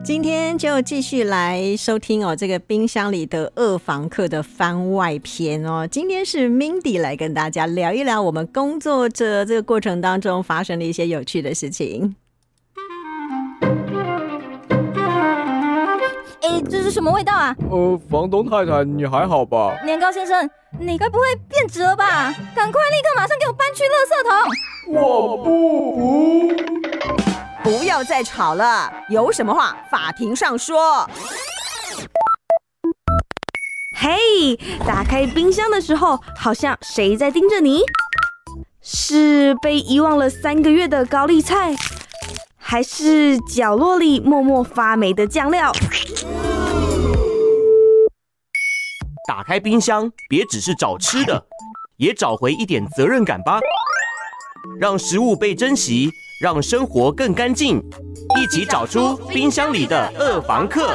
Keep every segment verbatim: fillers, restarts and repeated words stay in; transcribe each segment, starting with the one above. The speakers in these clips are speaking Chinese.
今天就继续来收听哦，这个冰箱里的二房客的番外篇哦。今天是 Mindy 来跟大家聊一聊我们工作者这个过程当中发生的一些有趣的事情。 哎，这是什么味道啊？ 呃，房东太太，你还好吧？ 年糕先生，你该不会变质了吧？赶快立刻马上给我搬去垃圾桶！ 我不。 不要再吵了，有什么话法庭上说。 嘿，打开冰箱的时候，好像谁在盯着你？是被遗忘了三个月的高丽菜，还是角落里默默发霉的酱料？ 打开冰箱，别只是找吃的，也找回一点责任感吧。让食物被珍惜，让生活更干净，一起找出冰箱里的二房客。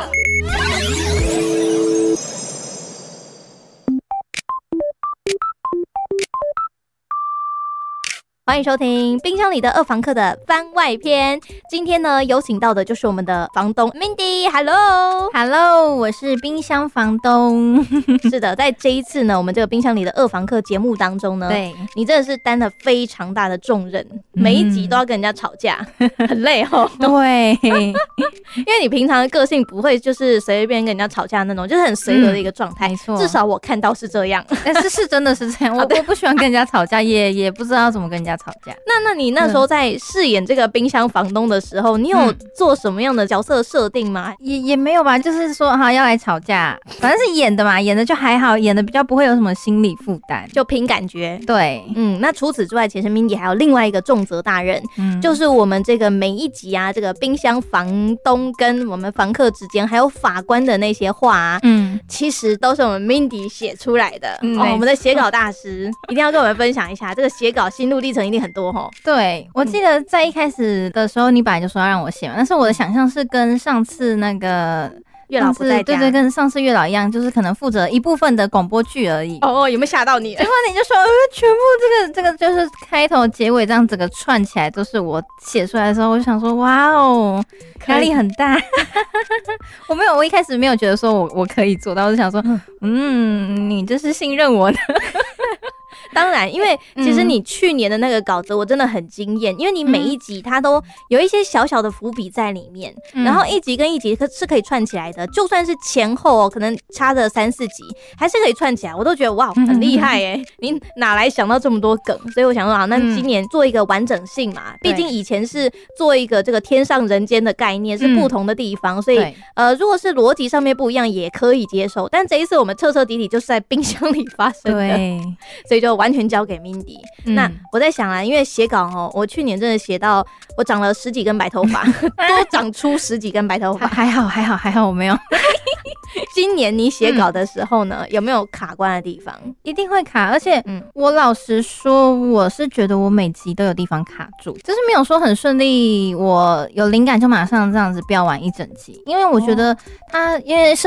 欢迎收听冰箱里的二房客的番外篇。今天呢，有请到的就是我们的房东 Mindy。Hello，Hello， Hello， 我是冰箱房东。 是的，在这一次呢，我们这个冰箱里的二房客节目当中呢， 对你真的是担了非常大的重任，每一集都要跟人家吵架，嗯、很累哦。 对， 因为你平常的个性不会就是随便跟人家吵架那种，就是很随和的一个状态。 没错， 至少我看到是这样。 但是是真的是这样，我我不喜欢跟人家吵架，也也不知道怎么跟人家吵架。 那那你那时候在饰演这个冰箱房东的时候，你有做什么样的角色设定吗？ 也也没有吧，就是说哈要来吵架，反正是演的嘛，演的就还好，演的比较不会有什么心理负担， 就凭感觉。 对， 嗯，那除此之外，其实 Mindy 还有另外一个重责大任，嗯，就是我们这个每一集啊，这个冰箱房东跟我们房客之间，还有法官的那些话啊，嗯，其实都是我们 Mindy 写出来的。嗯、哦，我们的写稿大师一定要跟我们分享一下，这个写稿心路历程一定很多吼。 对，我记得在一开始的时候，你本来就说要让我写嘛，但是我的想象是跟上次那个月老不在家， 对对，跟上次月老一样，就是可能负责一部分的广播剧而已。 哦，有没有吓到你？ 结果你就说，呃，全部这个这个就是开头结尾这样整个串起来都是我写出来的时候，我就想说，哇哦，压力很大。我没有，我一开始没有觉得说我我可以做到，我就想说，嗯，你这是信任我的。 当然，因为其实你去年的那个稿子我真的很惊艳，因为你每一集它都有一些小小的伏笔在里面，嗯、然后一集跟一集是可以串起来的，就算是前后哦，可能差着三四集，还是可以串起来，我都觉得哇，很厉害耶！你哪来想到这么多梗？所以我想说啊，那今年做一个完整性嘛，毕竟以前是做一个这个天上人间的概念，是不同的地方，嗯、所以呃，如果是逻辑上面不一样也可以接受，但这一次我们彻彻底底就是在冰箱里发生的， 对， 所以就完全交给 Mindy。嗯、那我在想啊，因为写稿哦，我去年真的写到我长了十几根白头发，多长出十几根白头发， 还好还好还好我没有。 今年你写稿的时候呢，嗯、有没有卡关的地方？ 一定会卡，而且我老实说，我是觉得我每集都有地方卡住，就是没有说很顺利，我有灵感就马上这样子标完一整集，因为我觉得它因为设